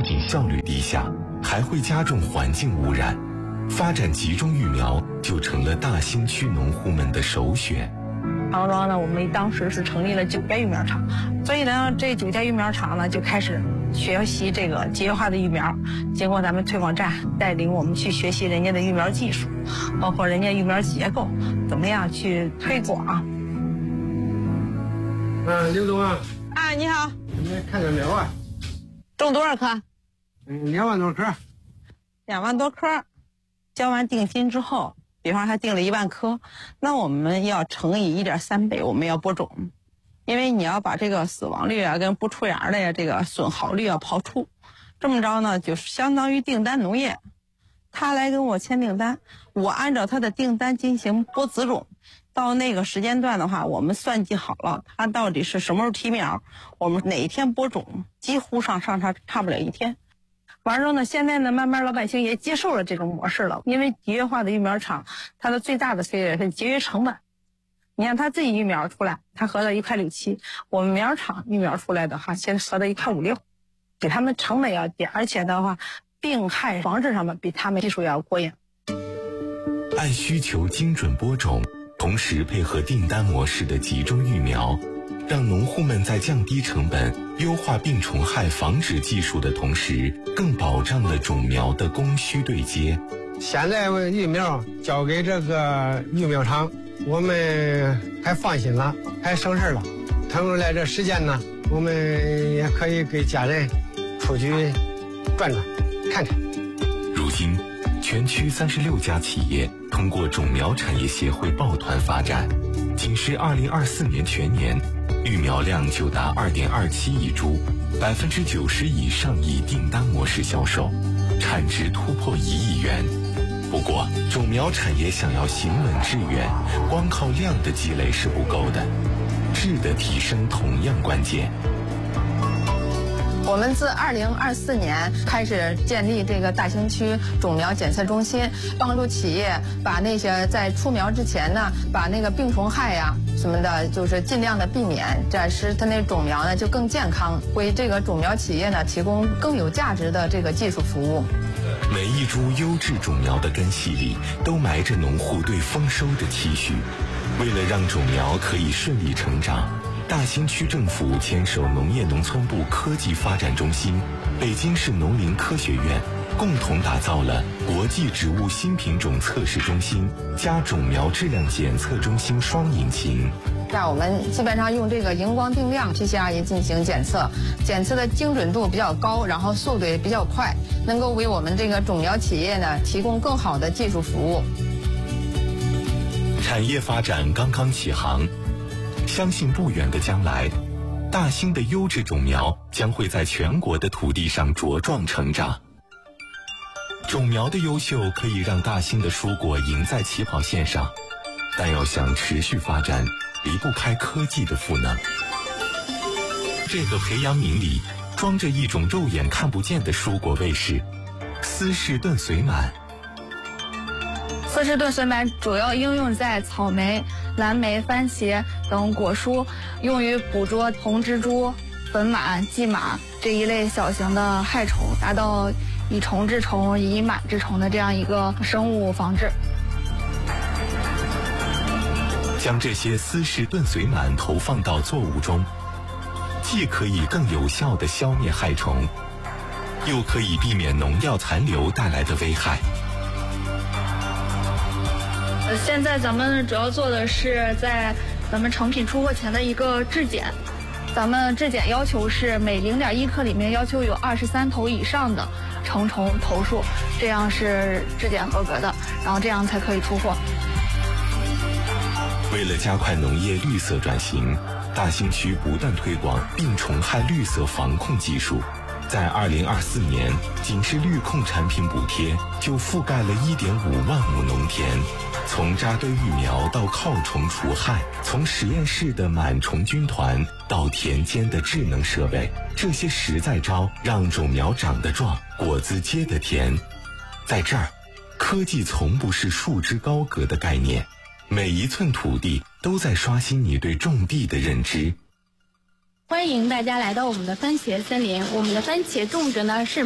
仅效率低下，还会加重环境污染。发展集中育苗就成了大兴区农户们的首选。 唐庄呢，我们当时是成立了9家育苗场，所以呢，这9家育苗场呢就开始学习这个节约化的育苗。经过咱们推广站带领我们去学习人家的育苗技术，包括人家育苗结构，怎么样去推广。 刘总啊。 啊，你好。 你来看看苗啊。 种多少棵 ？2万多棵。 2万多棵。交完定金之后，比方他定了1万棵，那我们要乘以1.3倍，我们要播种，因为你要把这个死亡率啊跟不出芽的呀这个损耗率要刨出，这么着呢就是相当于订单农业，他来跟我签订单，我按照他的订单进行播子种，到那个时间段的话，我们算计好了，他到底是什么时候提苗，我们哪一天播种，几乎差不了1天。完之后呢，现在呢，慢慢老百姓也接受了这种模式了，因为节约化的育苗场，它的最大的策略是节约成本。你看他自己育苗出来，他合到1.67块，我们苗场育苗出来的话，现在合到1.56块，比他们成本要低，而且的话，病害防治上面比他们技术要过硬。 按需求精准播种，同时配合订单模式的集中育苗，让农户们在降低成本、优化病虫害防治技术的同时，更保障了种苗的供需对接。 现在育苗交给这个育苗场，我们还放心了，还省事了。腾出来这时间呢，我们也可以给家人出去转转、看看。 如今，全区36家企业通过种苗产业协会抱团发展，仅是2024年全年，育苗量就达2.27亿株，90%以上以订单模式销售，产值突破1亿元。不过，种苗产业想要行稳致远，光靠量的积累是不够的，质的提升同样关键。 我们自2024年开始建立这个大兴区种苗检测中心，帮助企业把那些在出苗之前呢，把那个病虫害呀什么的，就是尽量的避免，这样使它那种苗呢就更健康，为这个种苗企业呢提供更有价值的这个技术服务。 每一株优质种苗的根系里，都埋着农户对丰收的期许。为了让种苗可以顺利成长，大兴区政府牵手农业农村部科技发展中心、北京市农林科学院，共同打造了国际植物新品种测试中心加种苗质量检测中心双引擎。 我们基本上用这个荧光定量 PCR 仪进行检测，检测的精准度比较高，然后速度也比较快，能够为我们这个种苗企业呢提供更好的技术服务。 产业发展刚刚起航，相信不远的将来，大兴的优质种苗将会在全国的土地上茁壮成长。种苗的优秀可以让大兴的蔬果赢在起跑线上，但要想持续发展，离不开科技的赋能。这个培养皿里装着一种肉眼看不见的蔬果卫士——斯氏盾髓螨。 斯氏盾髓螨主要应用在草莓、蓝莓、番茄等果蔬，用于捕捉红蜘蛛、粉螨、蓟螨这一类小型的害虫，达到以虫治虫、以螨治虫的这样一个生物防治。 将这些斯氏盾髓螨投放到作物中，既可以更有效地消灭害虫，又可以避免农药残留带来的危害。 现在咱们主要做的是在咱们成品出货前的一个质检，咱们质检要求是每0.1克里面要求有23头以上的成虫头数，这样是质检合格的，然后这样才可以出货。 为了加快农业绿色转型，大兴区不断推广病虫害绿色防控技术。在2024年，仅是绿控产品补贴就覆盖了1.5万亩农田。从扎堆育苗到靠虫除害，从实验室的螨虫军团到田间的智能设备，这些实在招让种苗长得壮，果子结得甜。在这儿，科技从不是束之高阁的概念，每一寸土地都在刷新你对种地的认知。 欢迎大家来到我们的番茄森林，我们的番茄种植呢是